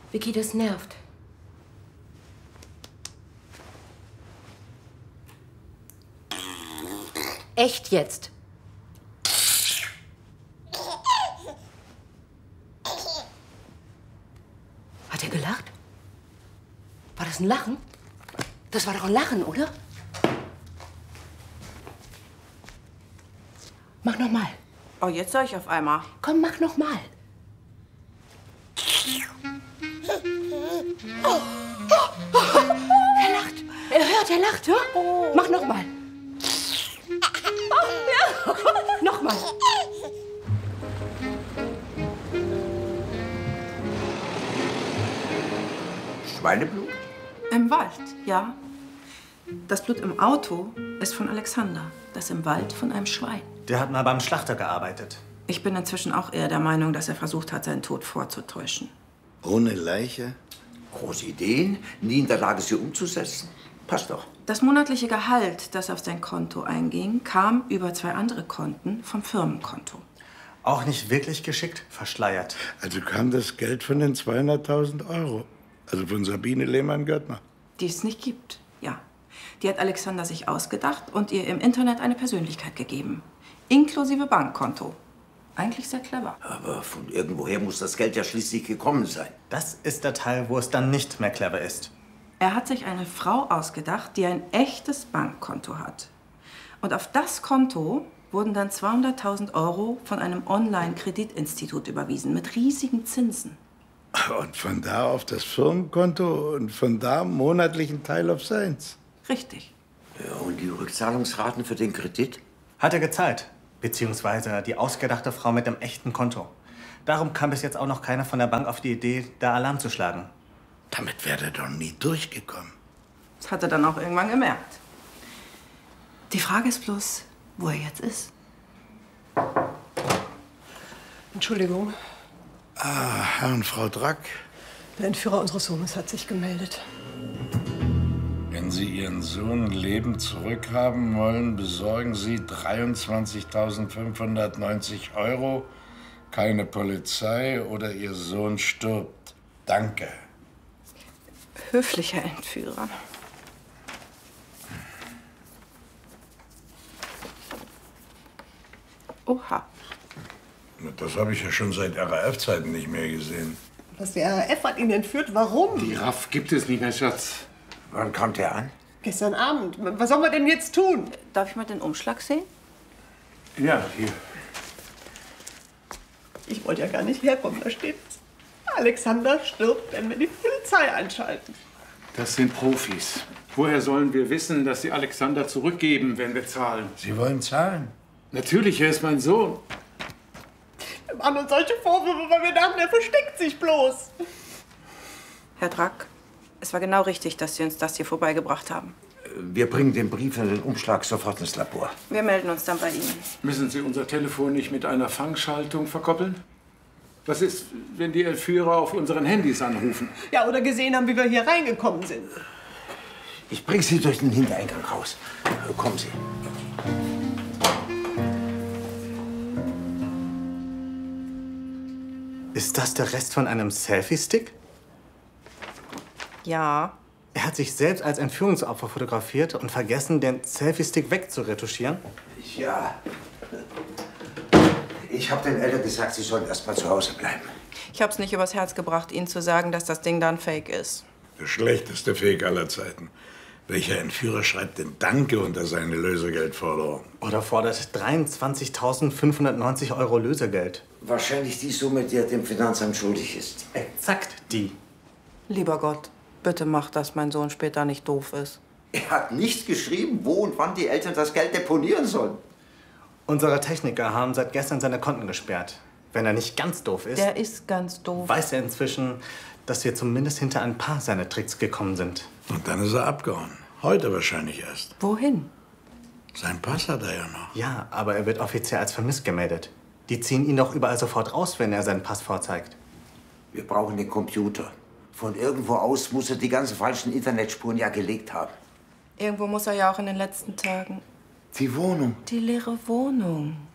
Vicky, das nervt. Echt jetzt? Hat er gelacht? War das ein Lachen? Das war doch ein Lachen, oder? Mach noch mal. Oh, jetzt soll ich auf einmal. Komm, mach noch mal. Er lacht. Er lacht, hör. Mach noch mal. Ja. Noch mal. Schweineblut? Im Wald, ja. Das Blut im Auto ist von Alexander. Das im Wald von einem Schwein. Der hat mal beim Schlachter gearbeitet. Ich bin inzwischen auch eher der Meinung, dass er versucht hat, seinen Tod vorzutäuschen. Ohne Leiche? Große Ideen, nie in der Lage, sie umzusetzen. Passt doch. Das monatliche Gehalt, das auf sein Konto einging, kam über 2 andere Konten vom Firmenkonto. Auch nicht wirklich geschickt verschleiert. Also kam das Geld von den 200.000 Euro. Also von Sabine Lehmann-Göttner. Die es nicht gibt, ja. Die hat Alexander sich ausgedacht und ihr im Internet eine Persönlichkeit gegeben. Inklusive Bankkonto. Eigentlich sehr clever. Aber von irgendwoher muss das Geld ja schließlich gekommen sein. Das ist der Teil, wo es dann nicht mehr clever ist. Er hat sich eine Frau ausgedacht, die ein echtes Bankkonto hat. Und auf das Konto wurden dann 200.000 Euro von einem Online-Kreditinstitut überwiesen mit riesigen Zinsen. Und von da auf das Firmenkonto und von da monatlichen Teil auf seins. Richtig. Ja, und die Rückzahlungsraten für den Kredit? Hat er gezahlt. Beziehungsweise die ausgedachte Frau mit dem echten Konto. Darum kam bis jetzt auch noch keiner von der Bank auf die Idee, da Alarm zu schlagen. Damit wäre er doch nie durchgekommen. Das hat er dann auch irgendwann gemerkt. Die Frage ist bloß, wo er jetzt ist. Entschuldigung, Herr und Frau Drack. der Entführer unseres Sohnes hat sich gemeldet. Wenn Sie Ihren Sohn lebend zurückhaben wollen, besorgen Sie 23.590 Euro, keine Polizei oder Ihr Sohn stirbt. Danke. Höflicher Entführer. Oha. Das habe ich ja schon seit RAF-Zeiten nicht mehr gesehen. Was, der RAF hat ihn entführt? Warum? Die RAF gibt es nicht mehr, Schatz. Wann kam der an? Gestern Abend. Was sollen wir denn jetzt tun? Darf ich mal den Umschlag sehen? Ja, hier. Ich wollte ja gar nicht herkommen, da steht Alexander stirbt, wenn wir die Polizei einschalten. Das sind Profis. Woher sollen wir wissen, dass sie Alexander zurückgeben, wenn wir zahlen? Sie wollen zahlen? Natürlich, er ist mein Sohn. Wir machen uns solche Vorwürfe, weil wir dachten, er versteckt sich bloß. Herr Drack, es war genau richtig, dass Sie uns das hier vorbeigebracht haben. Wir bringen den Brief und den Umschlag sofort ins Labor. Wir melden uns dann bei Ihnen. Müssen Sie unser Telefon nicht mit einer Fangschaltung verkoppeln? Was ist, wenn die Entführer auf unseren Handys anrufen? Ja, oder gesehen haben, wie wir hier reingekommen sind. Ich bringe Sie durch den Hintereingang raus. Kommen Sie. Ist das der Rest von einem Selfie-Stick? Ja. Er hat sich selbst als Entführungsopfer fotografiert und vergessen, den Selfie-Stick wegzuretuschieren? Ja. Ich habe den Eltern gesagt, sie sollen erst mal zu Hause bleiben. Ich hab's nicht übers Herz gebracht, Ihnen zu sagen, dass das Ding da ein Fake ist. Der schlechteste Fake aller Zeiten. Welcher Entführer schreibt denn Danke unter seine Lösegeldforderung? Oder fordert 23.590 Euro Lösegeld? Wahrscheinlich die Summe, die er dem Finanzamt schuldig ist. Exakt die. Lieber Gott, bitte mach, dass mein Sohn später nicht doof ist. Er hat nicht geschrieben, wo und wann die Eltern das Geld deponieren sollen. Unsere Techniker haben seit gestern seine Konten gesperrt. Wenn er nicht ganz doof ist, Der ist ganz doof. weiß er inzwischen, dass wir zumindest hinter ein paar seiner Tricks gekommen sind. Und dann ist er abgehauen. Heute wahrscheinlich erst. Wohin? Sein Pass hat er ja noch. Ja, aber er wird offiziell als vermisst gemeldet. Die ziehen ihn doch überall sofort raus, wenn er seinen Pass vorzeigt. Wir brauchen den Computer. Von irgendwo aus muss er die ganzen falschen Internetspuren ja gelegt haben. Irgendwo muss er ja auch in den letzten Tagen. Die Wohnung. Die leere Wohnung.